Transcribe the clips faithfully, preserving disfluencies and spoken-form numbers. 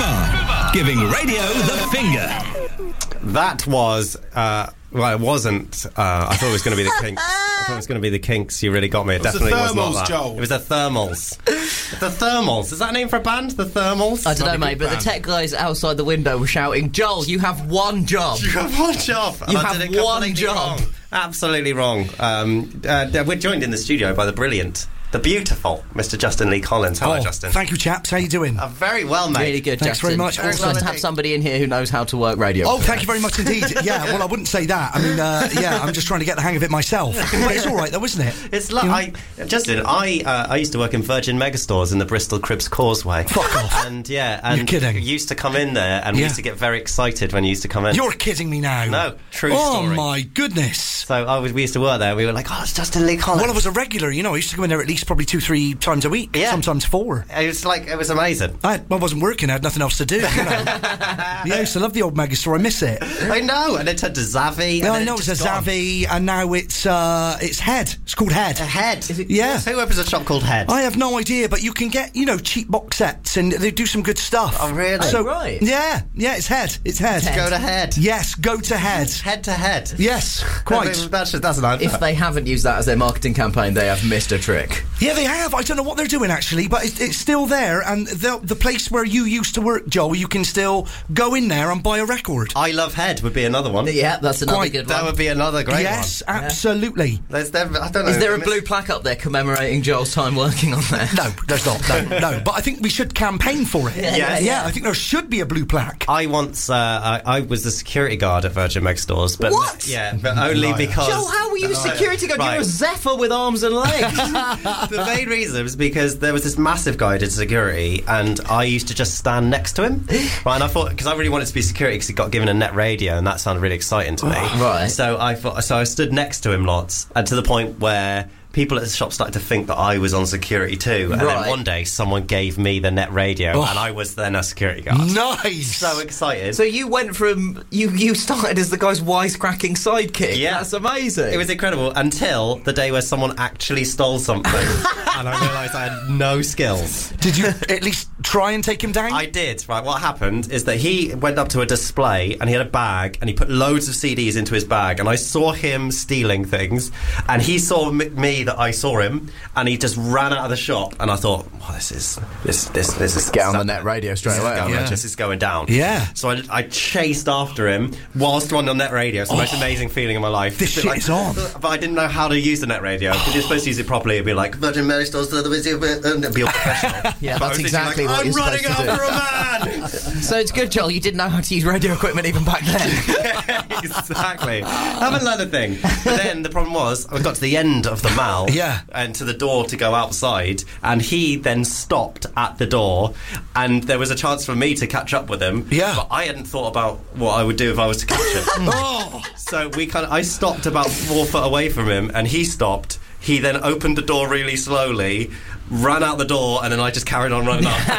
Crowbar, giving radio the finger. That was, uh, well, it wasn't. Uh, I thought it was going to be the Kinks. I thought it was going to be the Kinks. You really got me. It, It was definitely the was not Thermals, that. Joel. It was the Thermals. The Thermals. Is that a name for a band? The Thermals? I don't know, Not a mate, good but band. the tech guys outside the window were shouting, Joel, you have one job. You have one job. You And I have did it one completely job. wrong. Absolutely wrong. Um, uh, we're joined in the studio by the brilliant, the beautiful Mister Justin Lee Collins. Hello, Oh, Justin. thank you, chaps. How you doing? Uh, very well, mate. Really good, Thanks Justin. very much. Very Awesome. glad to have somebody in here who knows how to work radio. Oh, thank you very much indeed. Yeah, well, I wouldn't say that. I mean, uh, yeah, I'm just trying to get the hang of it myself. But it's all right, though, isn't it? It's like I, Justin. I uh, I used to work in Virgin Megastores in the Bristol Cribs Causeway. Fuck off. And yeah, and You're kidding. used to come in there, and we Yeah. used to get very excited when you used to come in. You're kidding me now. No, true oh, story. my goodness. So I was, we used to work there. We were like, oh, it's Justin Lee Collins. Well, I was a regular, you know. I used to go in there at least probably two, three times a week. Yeah. Sometimes four. It was like it was amazing. I, I wasn't working. I had nothing else to do. You know? Yeah, I used to love the old Megastore. I miss it. I know, and it turned to Zavvi. Yeah, and I then know it it's a just gone. Zavvi, and now it's uh, it's Head. It's called Head. A Head. Is it, Yeah. Who opens a shop called Head? I have no idea, but you can get, you know, cheap box sets, and they do some good stuff. Oh, really? So, Oh, right. Yeah, yeah, it's Head. It's Head. Go to Head. Yes, go to Head. Head to Head. Yes, quite. That's, that's an advert. If they haven't used that as their marketing campaign, they have missed a trick. Yeah, they have. I don't know what they're doing, actually, but it, it's still there, and the, the place where you used to work, Joel, you can still go in there and buy a record. I Love Head would be another one. Yeah, that's another Quite. good That one. would be another great yes, one. absolutely. There's never, I don't know. Is there a I miss- blue plaque up there commemorating Joel's time working on there? No, there's not. No, no. But I think we should campaign for it. Yes. Yeah, I think there should be a blue plaque. I once, uh, I, I was the security guard at Virgin Megastores, but What? yeah, but only Liar. because Joel, how were you a security guard? Right. You're a Zephyr with arms and legs. the main reason was because there was this massive guy who did security, and I used to just stand next to him. Right, and I thought, because I really wanted to be security because he got given a net radio, and that sounded really exciting to me. Right. So I thought, so I stood next to him lots, and to the point where people at the shop started to think that I was on security too. And Right. then one day, someone gave me the net radio, Oh. and I was then a security guard. Nice. So excited. So you went from you you started as the guy's wisecracking sidekick. Yeah. That's amazing. It was incredible until the day where someone actually stole something, and I realised I had no skills. Did you at least try and take him down? I did. Right, what happened is that he went up to a display and he had a bag and he put loads of C Ds into his bag, and I saw him stealing things, and he saw m- me that I saw him, and he just ran out of the shop, and I thought, well, this is this this this is Get on the net radio straight this is away, going- yeah. This is going down. Yeah. So I, I chased after him whilst on the net radio. It's the most amazing feeling in my life. Oh. This It's a bit shit is on. But I didn't know how to use the net radio, because you're supposed to use it properly. It'd be like Virgin Megastores, and it'd be all professional. Yeah, But I that's was exactly like, what I'm you're running supposed to do. after a man. So it's good, Joel. You didn't know how to use radio equipment even back then. Exactly. I haven't learned a thing. But then the problem was, I got to the end of the mall, Yeah. and to the door to go outside, and he then stopped at the door, and there was a chance for me to catch up with him. Yeah. But I hadn't thought about what I would do if I was to catch him. Oh. So we kind of, I stopped about four foot away from him, and he stopped. He then opened the door really slowly, ran out the door, and then I just carried on running up.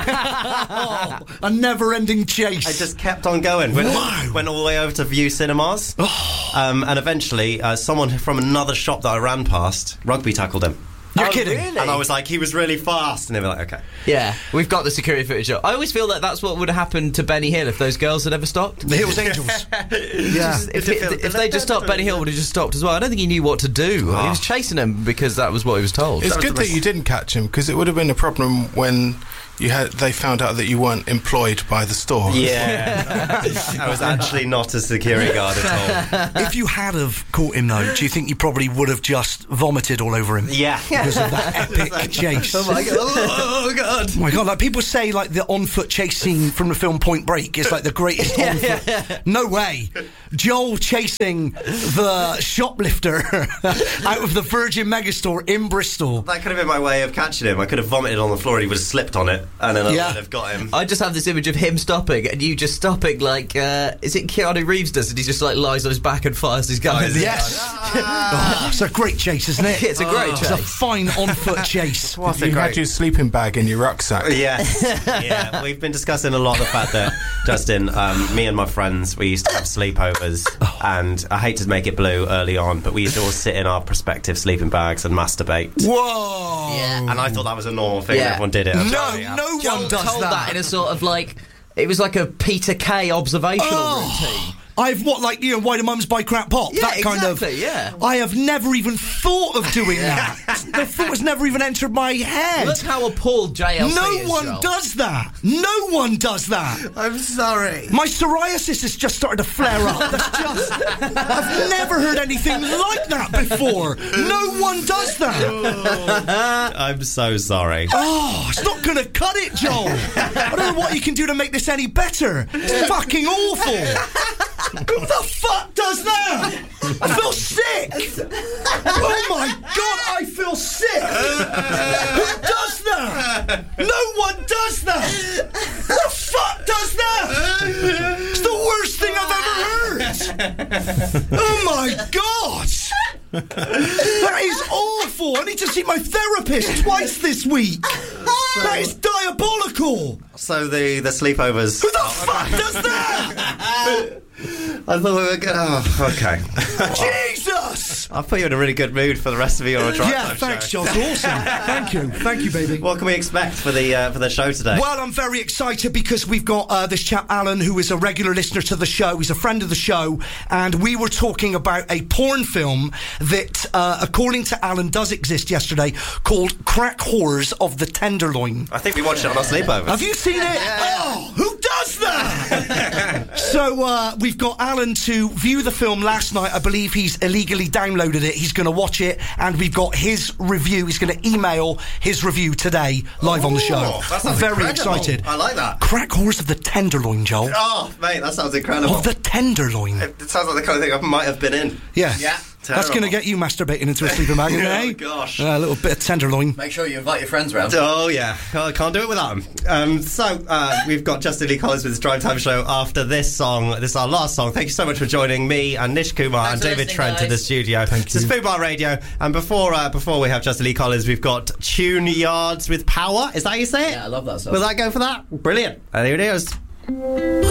Oh, a never-ending chase. I just kept on going. Went, Wow. went all the way over to View Cinemas. um, and eventually, uh, someone from another shop that I ran past rugby tackled him. You're Oh, kidding. really? And I was like, he was really fast. And they were like, okay. Yeah, we've got the security footage up. I always feel that that's what would have happened to Benny Hill if those girls had ever stopped. The Hills Angels. Yeah. If, if, if they just stopped, Benny Hill would have just stopped as well. I don't think he knew what to do. Oh. He was chasing him because that was what he was told. It's That was good the that most- you didn't catch him, because it would have been a problem when you had they found out that you weren't employed by the store. Yeah. I was actually not a security guard at all. If you had have caught him, though, do you think you probably would have just vomited all over him? Yeah. Because of that epic chase. Oh my god. Oh god. Oh my god, like people say, like the on-foot chase scene from the film Point Break is like the greatest on-foot. No way. Joel chasing the shoplifter out of the Virgin Megastore in Bristol. That could have been my way of catching him. I could have vomited on the floor and he would have slipped on it, and then I Yeah. would have got him. I just have this image of him stopping and you just stopping like, uh, is it Keanu Reeves does it? He just like lies on his back and fires his gun. Yes. Oh, it's a great chase, isn't it? It's a great It's a chase. fine on-foot chase. What You had your sleeping bag in your rucksack. Yes, yeah. We've been discussing a lot the fact that, Justin, um, me and my friends, we used to have sleepovers, and I hate to make it blue early on, but we used to all sit in our prospective sleeping bags and masturbate. Whoa. Yeah. And I thought that was a normal thing. Yeah. Everyone did it. I'm No, sorry, yeah. no Joel one does told that. that. in a sort of like It was like a Peter Kay observational Oh. routine. I've what, like, you know, why do mums buy crap pop? Yeah, that kind exactly, of. yeah. I have never even thought of doing that. The thought has never even entered my head. Look how appalled J L C No is, one Joel. does that. No one does that. I'm sorry. My psoriasis has just started to flare up. That's just. I've never heard anything like that before. No one does that. I'm so sorry. Oh, it's not going to cut it, Joel. I don't know what you can do to make this any better. It's fucking awful. Who the fuck does that? I feel sick. Oh my god, I feel sick. Who does that? No one does that. Who the fuck does that? It's the worst thing I've ever heard. Oh my god. That is awful. I need to see my therapist twice this week. That is diabolical. So the, the sleepovers... Who the fuck does that? I thought we were going... Oh, okay. Jesus! I'll put you in a really good mood for the rest of your drive Yeah, time thanks, show. Josh. Awesome. Thank you. Thank you, baby. What can we expect for the uh, for the show today? Well, I'm very excited because we've got uh, this chap, Alan, who is a regular listener to the show. He's a friend of the show, and we were talking about a porn film that, uh, according to Alan, does exist yesterday, called Crack Whores of the Tenderloin. I think we watched it on our sleepovers. Have you seen it? Oh, who does that? So uh, we've got Alan to view the film last night. I believe he's illegally downloaded it. He's going to watch it, and we've got his review. He's going to email his review today, live on the show. Oh, that sounds very incredible. excited. I like that. Crack Whores of the Tenderloin, Joel. Oh, mate, that sounds incredible. Of the Tenderloin. It sounds like the kind of thing I might have been in. Yeah. Yeah. That's going to get you masturbating into a sleeping bag, eh? Oh, gosh. Uh, a little bit of tenderloin. Make sure you invite your friends round. Oh, yeah. Oh, I can't do it without them. Um, so, uh, we've got Justin Lee Collins with his Drive Time Show after this song. This is our last song. Thank you so much for joining me and Nish Kumar Thanks and for David listening, Trent in guys. the studio. Thank This is you. Food Bar Radio. And before uh, before we have Justin Lee Collins, we've got Tune Yards with Power. Is that how you say it? Yeah, I love that song. Will that go for that? Brilliant. And here it is.